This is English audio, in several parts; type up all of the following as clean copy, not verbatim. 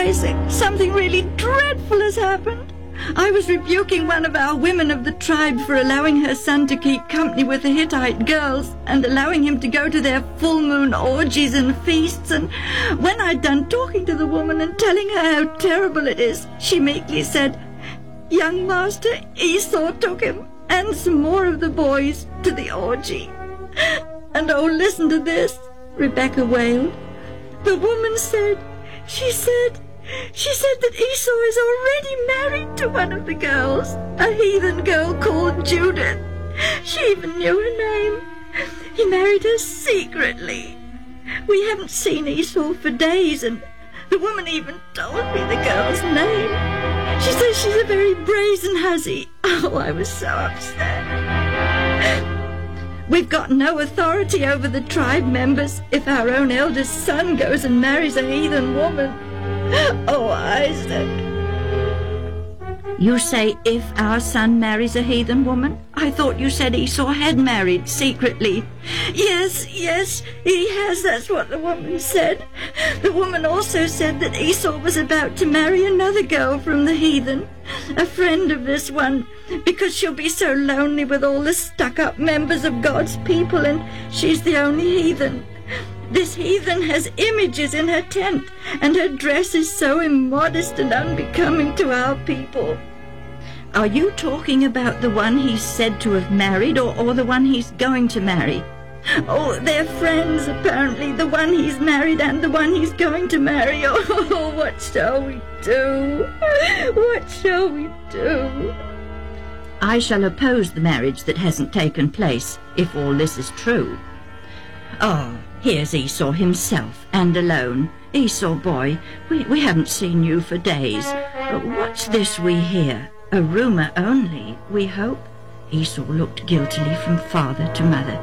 Isaac, something really dreadful has happened. I was rebuking one of our women of the tribe for allowing her son to keep company with the Hittite girls and allowing him to go to their full moon orgies and feasts, and when I'd done talking to the woman and telling her how terrible it is, she meekly said, "Young master, Esau took him and some more of the boys to the orgy." And oh, listen to this, Rebecca wailed. The woman said that Esau is already married to one of the girls, a heathen girl called Judith. She even knew her name. He married her secretly. We haven't seen Esau for days, and the woman even told me the girl's name. She says she's a very brazen hussy. Oh, I was so upset. We've got no authority over the tribe members if our own eldest son goes and marries a heathen woman. Oh, Isaac. You say if our son marries a heathen woman? I thought you said Esau had married secretly. Yes, he has. That's what the woman said. The woman also said that Esau was about to marry another girl from the heathen, a friend of this one, because she'll be so lonely with all the stuck-up members of God's people, and she's the only heathen. This heathen has images in her tent, and her dress is so immodest and unbecoming to our people. Are you talking about the one he's said to have married, or the one he's going to marry? Oh, they're friends, apparently, the one he's married and the one he's going to marry. Oh, what shall we do? What shall we do? I shall oppose the marriage that hasn't taken place, if all this is true. Oh, here's Esau himself, and alone. Esau, boy, we haven't seen you for days. What's this we hear? A rumour only, we hope? Esau looked guiltily from father to mother.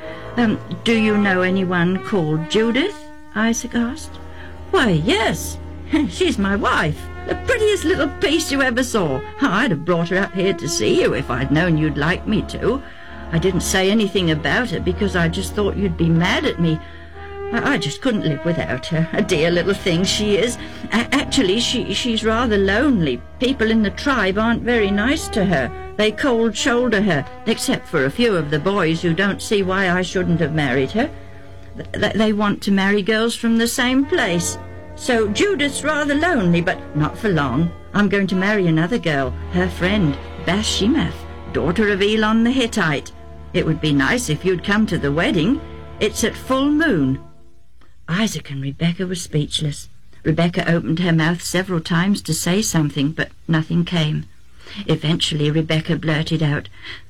Do you know anyone called Judith? Isaac asked. Why, yes. She's my wife. The prettiest little piece you ever saw. I'd have brought her up here to see you if I'd known you'd like me to. I didn't say anything about her because I just thought you'd be mad at me. I just couldn't live without her. A dear little thing she is. Actually, she's rather lonely. People in the tribe aren't very nice to her. They cold-shoulder her, except for a few of the boys who don't see why I shouldn't have married her. They want to marry girls from the same place. So Judith's rather lonely, but not for long. I'm going to marry another girl, her friend, Bathshemath, daughter of Elon the Hittite. It would be nice if you'd come to the wedding. It's at full moon. Isaac and Rebecca were speechless. Rebecca opened her mouth several times to say something, but nothing came. Eventually Rebecca blurted out,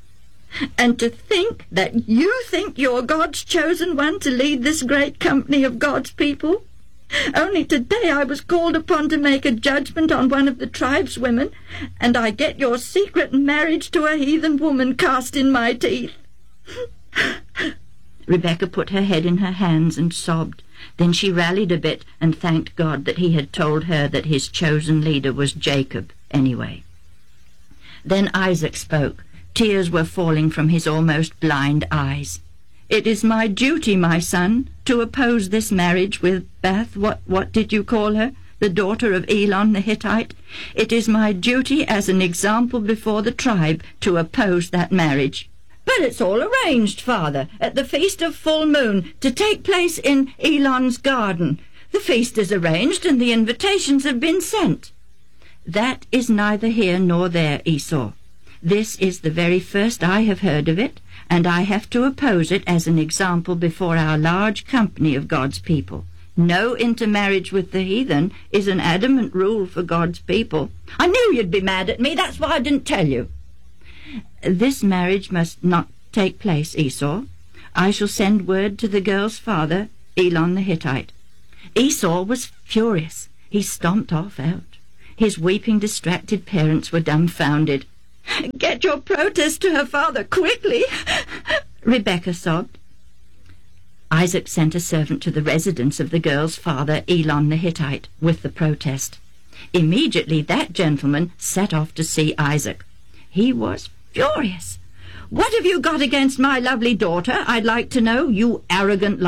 "And to think that you think you're God's chosen one to lead this great company of God's people? Only today I was called upon to make a judgment on one of the tribe's women, and I get your secret marriage to a heathen woman cast in my teeth." Rebecca put her head in her hands and sobbed. Then she rallied a bit and thanked God that he had told her that his chosen leader was Jacob anyway. Then Isaac spoke. Tears were falling from his almost blind eyes. "It is my duty, my son, to oppose this marriage with what did you call her? The daughter of Elon the Hittite? It is my duty as an example before the tribe to oppose that marriage." "But it's all arranged, Father, at the Feast of Full Moon, to take place in Elon's garden. The feast is arranged and the invitations have been sent." "That is neither here nor there, Esau. This is the very first I have heard of it, and I have to oppose it as an example before our large company of God's people. No intermarriage with the heathen is an adamant rule for God's people." "I knew you'd be mad at me, that's why I didn't tell you." "This marriage must not take place, Esau. I shall send word to the girl's father, Elon the Hittite." Esau was furious. He stomped off out. His weeping, distracted parents were dumbfounded. "Get your protest to her father, quickly!" Rebecca sobbed. Isaac sent a servant to the residence of the girl's father, Elon the Hittite, with the protest. Immediately that gentleman set off to see Isaac. He was furious. "What have you got against my lovely daughter, I'd like to know, you arrogant lot?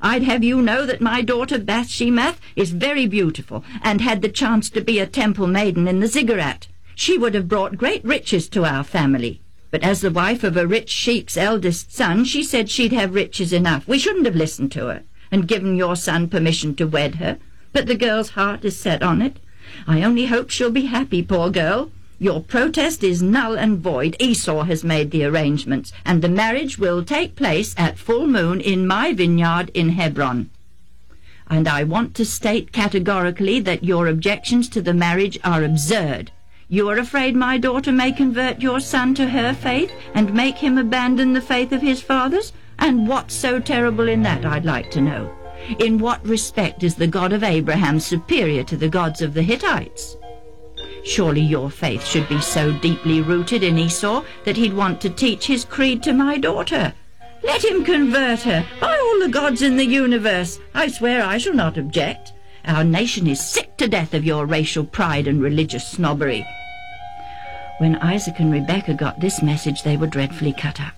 I'd have you know that my daughter Bathshemath is very beautiful, and had the chance to be a temple maiden in the ziggurat. She would have brought great riches to our family. But as the wife of a rich sheik's eldest son, she said she'd have riches enough. We shouldn't have listened to her, and given your son permission to wed her. But the girl's heart is set on it. I only hope she'll be happy, poor girl. Your protest is null and void. Esau has made the arrangements, and the marriage will take place at full moon in my vineyard in Hebron. And I want to state categorically that your objections to the marriage are absurd. You are afraid my daughter may convert your son to her faith and make him abandon the faith of his fathers? And what's so terrible in that, I'd like to know? In what respect is the God of Abraham superior to the gods of the Hittites? Surely your faith should be so deeply rooted in Esau that he'd want to teach his creed to my daughter. Let him convert her, by all the gods in the universe. I swear I shall not object. Our nation is sick to death of your racial pride and religious snobbery. When Isaac and Rebekah got this message, they were dreadfully cut up.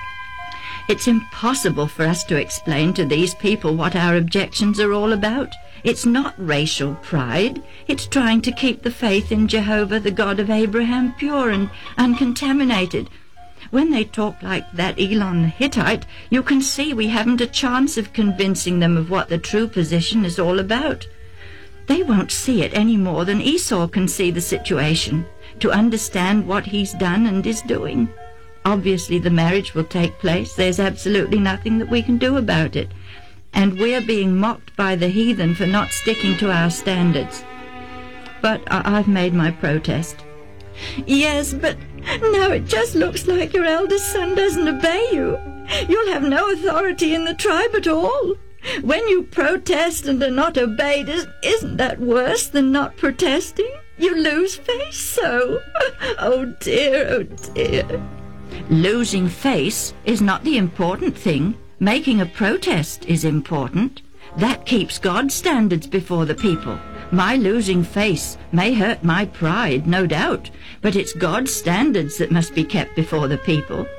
It's impossible for us to explain to these people what our objections are all about. It's not racial pride. It's trying to keep the faith in Jehovah, the God of Abraham, pure and uncontaminated. When they talk like that, Elon the Hittite, you can see we haven't a chance of convincing them of what the true position is all about. They won't see it any more than Esau can see the situation, to understand what he's done and is doing. Obviously the marriage will take place. There's absolutely nothing that we can do about it. And we're being mocked by the heathen for not sticking to our standards. But I've made my protest. Yes, but now it just looks like your eldest son doesn't obey you. You'll have no authority in the tribe at all. When you protest and are not obeyed, isn't that worse than not protesting? You lose face so. Oh dear, oh dear. Losing face is not the important thing. Making a protest is important. That keeps God's standards before the people. My losing face may hurt my pride, no doubt, but it's God's standards that must be kept before the people.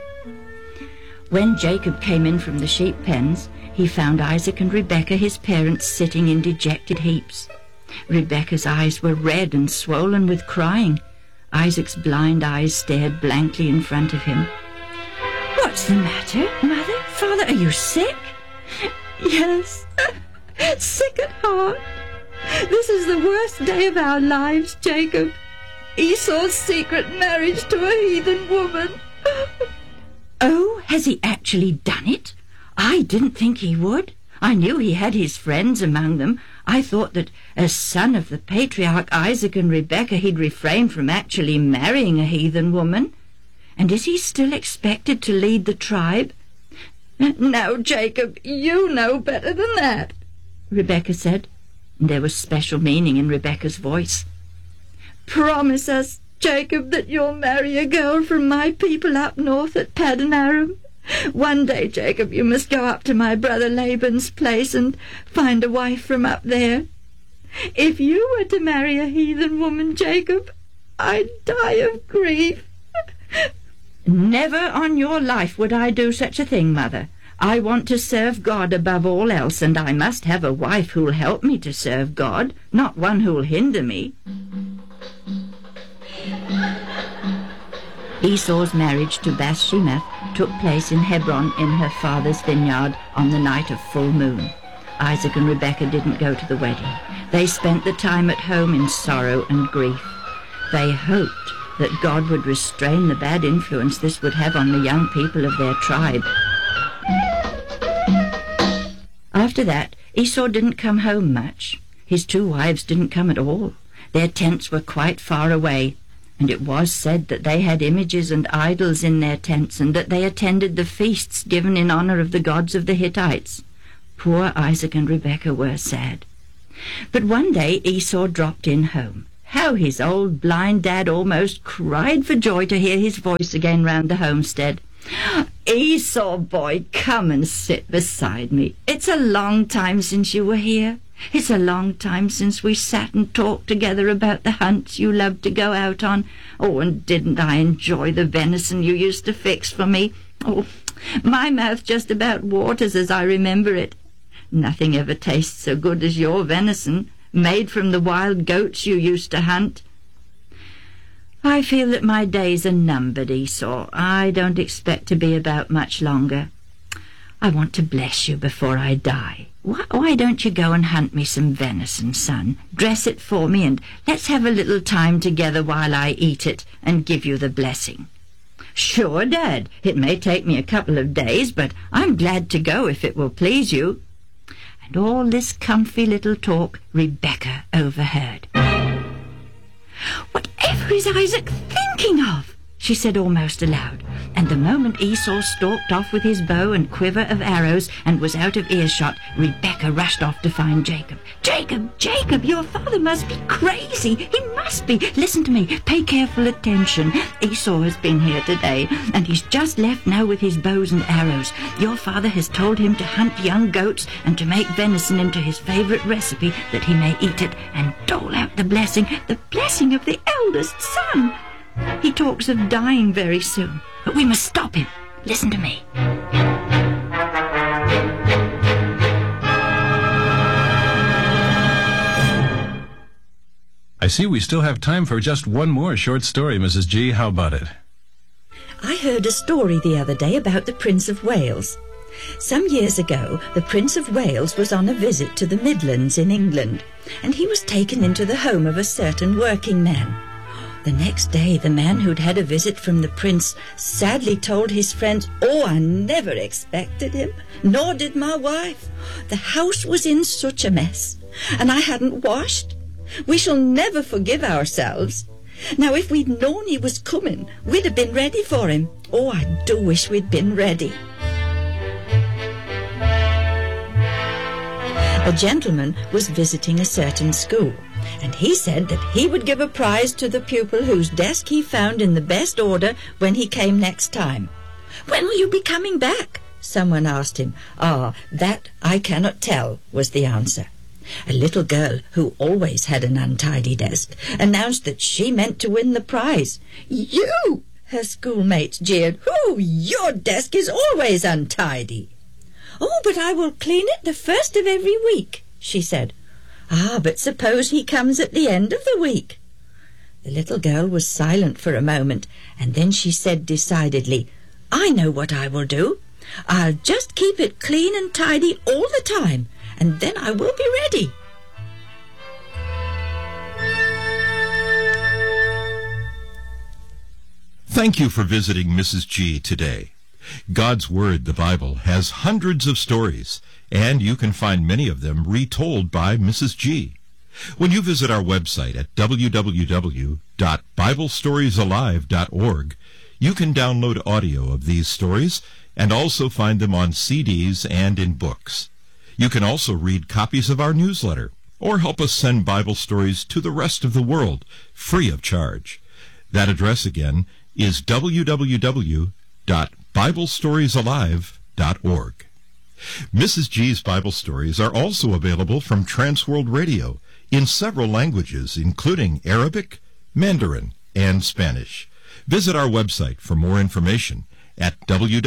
When Jacob came in from the sheep pens, he found Isaac and Rebekah, his parents, sitting in dejected heaps. Rebekah's eyes were red and swollen with crying. Isaac's blind eyes stared blankly in front of him. What's the matter, Mother? Father, are you sick? Yes, sick at heart. This is the worst day of our lives, Jacob. Esau's secret marriage to a heathen woman. Oh, has he actually done it? I didn't think he would. I knew he had his friends among them. I thought that as son of the patriarch Isaac and Rebekah, he'd refrain from actually marrying a heathen woman. And is he still expected to lead the tribe? Now, Jacob, you know better than that, Rebekah said. And there was special meaning in Rebekah's voice. Promise us, Jacob, that you'll marry a girl from my people up north at Paddan Aram. One day, Jacob, you must go up to my brother Laban's place and find a wife from up there. If you were to marry a heathen woman, Jacob, I'd die of grief. Never on your life would I do such a thing, Mother. I want to serve God above all else, and I must have a wife who'll help me to serve God, not one who'll hinder me. Esau's marriage to Bathshemath took place in Hebron in her father's vineyard on the night of full moon. Isaac and Rebekah didn't go to the wedding. They spent the time at home in sorrow and grief. They hoped that God would restrain the bad influence this would have on the young people of their tribe. After that, Esau didn't come home much. His two wives didn't come at all. Their tents were quite far away, and it was said that they had images and idols in their tents, and that they attended the feasts given in honor of the gods of the Hittites. Poor Isaac and Rebekah were sad. But one day Esau dropped in home. How his old blind dad almost cried for joy to hear his voice again round the homestead. Esau, boy, come and sit beside me. It's a long time since you were here. It's a long time since we sat and talked together about the hunts you loved to go out on. Oh, and didn't I enjoy the venison you used to fix for me? Oh, my mouth just about waters as I remember it. Nothing ever tastes so good as your venison, made from the wild goats you used to hunt. I feel that my days are numbered, Esau. I don't expect to be about much longer. I want to bless you before I die. Why don't you go and hunt me some venison, son? Dress it for me, and let's have a little time together while I eat it and give you the blessing. Sure, Dad. It may take me a couple of days, but I'm glad to go if it will please you. And all this comfy little talk Rebecca overheard. Whatever is Isaac thinking of? She said almost aloud, and the moment Esau stalked off with his bow and quiver of arrows and was out of earshot, Rebecca rushed off to find Jacob. Jacob, Jacob, your father must be crazy. He must be. Listen to me. Pay careful attention. Esau has been here today, and he's just left now with his bows and arrows. Your father has told him to hunt young goats and to make venison into his favorite recipe, that he may eat it and dole out the blessing of the eldest son. He talks of dying very soon, but we must stop him. Listen to me. I see we still have time for just one more short story, Mrs. G. How about it? I heard a story the other day about the Prince of Wales. Some years ago, the Prince of Wales was on a visit to the Midlands in England, and he was taken into the home of a certain working man. The next day, the man who'd had a visit from the prince sadly told his friends, "Oh, I never expected him, nor did my wife. The house was in such a mess, and I hadn't washed. We shall never forgive ourselves. Now, if we'd known he was coming, we'd have been ready for him. Oh, I do wish we'd been ready." A gentleman was visiting a certain school, and he said that he would give a prize to the pupil whose desk he found in the best order when he came next time. "When will you be coming back?" someone asked him. "Ah, that I cannot tell," was the answer. A little girl, who always had an untidy desk, announced that she meant to win the prize. "You!" her schoolmates jeered. "Who? Your desk is always untidy." "Oh, but I will clean it the first of every week," she said. "Ah, but suppose he comes at the end of the week?" The little girl was silent for a moment, and then she said decidedly, "I know what I will do. I'll just keep it clean and tidy all the time, and then I will be ready." Thank you for visiting Mrs. G today. God's Word, the Bible, has hundreds of stories, and you can find many of them retold by Mrs. G. When you visit our website at www.biblestoriesalive.org, you can download audio of these stories and also find them on CDs and in books. You can also read copies of our newsletter or help us send Bible stories to the rest of the world free of charge. That address again is www.biblestoriesalive.org. Mrs. G's Bible stories are also available from Transworld Radio in several languages, including Arabic, Mandarin, and Spanish. Visit our website for more information at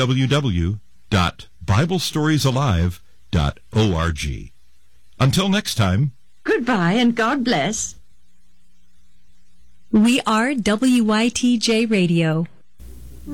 www.biblestoriesalive.org. Until next time, Goodbye and God bless. We are WYTJ Radio.